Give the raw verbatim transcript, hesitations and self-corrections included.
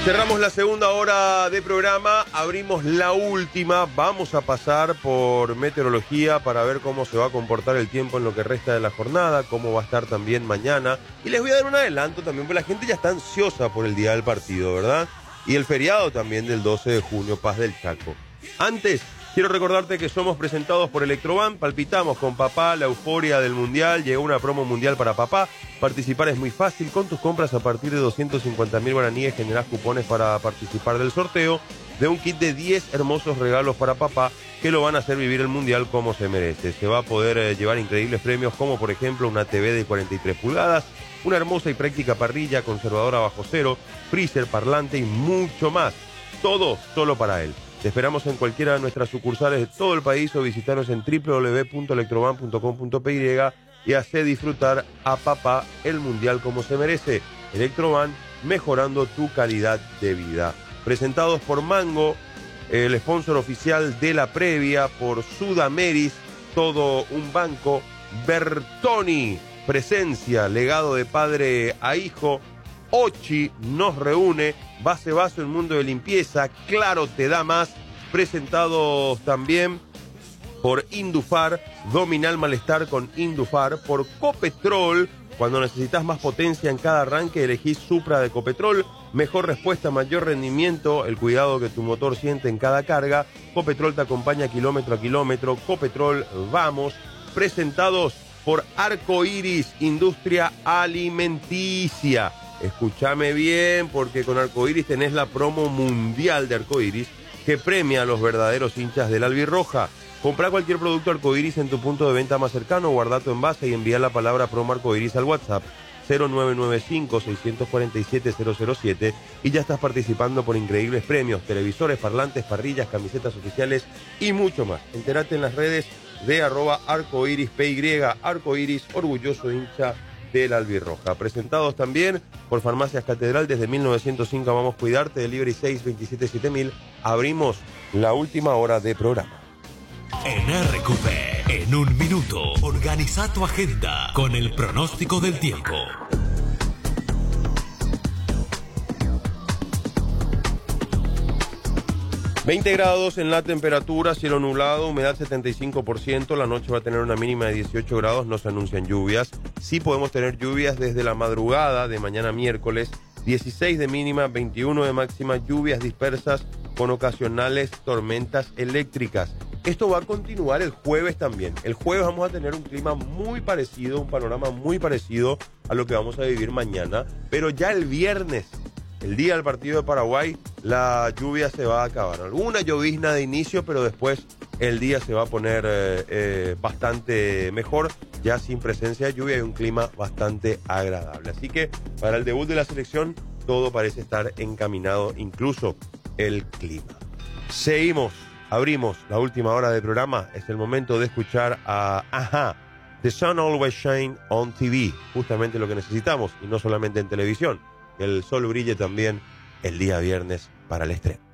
Cerramos la segunda hora de programa, abrimos la última, vamos a pasar por meteorología para ver cómo se va a comportar el tiempo en lo que resta de la jornada, cómo va a estar también mañana. Y les voy a dar un adelanto también, porque la gente ya está ansiosa por el día del partido, ¿verdad? Y el feriado también del doce de junio, Paz del Chaco. Antes, quiero recordarte que somos presentados por Electroban, palpitamos con papá, la euforia del Mundial, llegó una promo mundial para papá. Participar es muy fácil, con tus compras a partir de doscientos cincuenta mil guaraníes generás cupones para participar del sorteo de un kit de diez hermosos regalos para papá que lo van a hacer vivir el Mundial como se merece. Se va a poder eh, llevar increíbles premios como por ejemplo una T V de cuarenta y tres pulgadas, una hermosa y práctica parrilla, conservadora bajo cero, freezer, parlante y mucho más. Todo solo para él. Te esperamos en cualquiera de nuestras sucursales de todo el país o visitarnos en w w w punto electroban punto com punto p y y hace disfrutar a papá el Mundial como se merece. Electroban, mejorando tu calidad de vida. Presentados por Mango, el sponsor oficial de la previa, por Sudameris, todo un banco. Bertoni, presencia, legado de padre a hijo. Ochi nos reúne, Base Vaso en Mundo de Limpieza, Claro te da más, presentados también por Indufar, domina el malestar con Indufar, por Copetrol, cuando necesitas más potencia en cada arranque elegís Supra de Copetrol, mejor respuesta, mayor rendimiento, el cuidado que tu motor siente en cada carga. Copetrol te acompaña kilómetro a kilómetro. Copetrol, vamos. Presentados por Arcoiris, industria alimenticia. Escúchame bien, porque con Arcoiris tenés la promo mundial de Arcoiris que premia a los verdaderos hinchas del albirroja. Comprá cualquier producto Arcoiris en tu punto de venta más cercano, guardá tu envase y envía la palabra promo Arcoiris al WhatsApp cero nueve nueve cinco, seis cuatro siete, cero cero siete y ya estás participando por increíbles premios, televisores, parlantes, parrillas, camisetas oficiales y mucho más. Entérate en las redes de arroba arcoiris py, Arcoiris, orgulloso hincha del albirroja. Presentados también por Farmacias Catedral, desde mil novecientos cinco Vamos a Cuidarte, delivery seis veintisiete siete mil. Abrimos la última hora de programa. En R Q P, en un minuto, organiza tu agenda con el pronóstico del tiempo. veinte grados en la temperatura, cielo nublado, humedad setenta y cinco por ciento, la noche va a tener una mínima de dieciocho grados, no se anuncian lluvias. Sí podemos tener lluvias desde la madrugada de mañana miércoles, dieciséis de mínima, veintiuno de máxima, lluvias dispersas con ocasionales tormentas eléctricas. Esto va a continuar el jueves también. El jueves vamos a tener un clima muy parecido, un panorama muy parecido a lo que vamos a vivir mañana, pero ya el viernes, el día del partido de Paraguay, la lluvia se va a acabar. Alguna llovizna de inicio, pero después el día se va a poner eh, eh, bastante mejor, ya sin presencia de lluvia y un clima bastante agradable. Así que para el debut de la selección todo parece estar encaminado, incluso el clima. Seguimos, abrimos la última hora del programa. Es el momento de escuchar a Ajá, The Sun Always Shine on T V, justamente lo que necesitamos, y no solamente en televisión. Que el sol brille también el día viernes para el estreno.